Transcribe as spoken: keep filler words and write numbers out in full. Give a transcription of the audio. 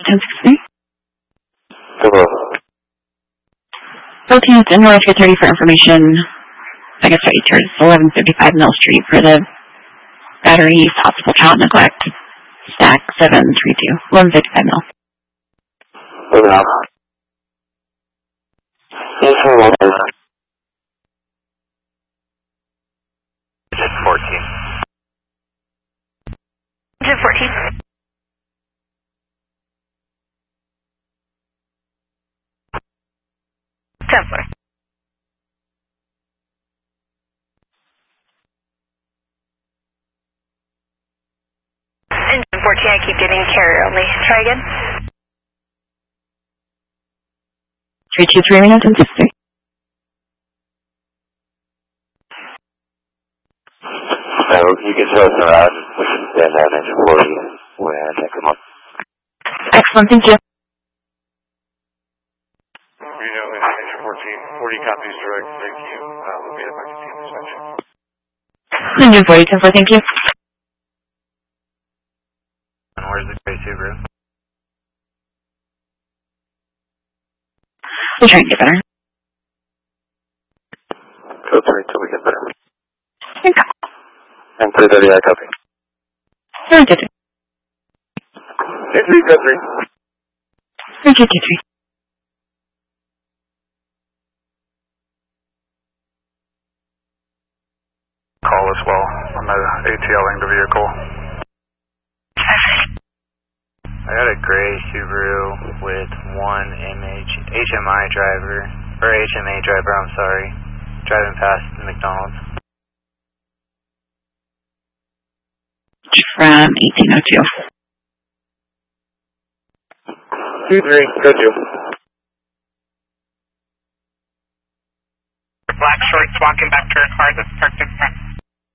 ten sixty. Hello. fourteen in North three thirty for information. I guess right here is eleven fifty-five Mill Street for the battery possible child neglect. Stack seven three two. eleven fifty-five Mill. What now? Yes, hello. Engine fourteen. Engine fourteen. ten four. Engine fourteen, I keep getting carrier only. Try again. three two three, Reno ten sixty. So you can tell us around. We should stand down engine forty when I check them up. Excellent, thank you. Reno, engine fourteen, forty copies direct, thank you. Uh, we'll be at my team inspection. Engine forty, ten four, thank you. And where's the gray Subaru? We'll try and get better. Code three till we get better. Thank you. And three thirty, I copy. three two two. Hey, three, code three. three two two three. Call as well on the ATLing the vehicle. I got a gray Subaru with one M H, H M I driver, or H M A driver, I'm sorry, driving past the McDonald's. From eighteen oh two. two three, go two. Black shorts walking back to her car that's parked in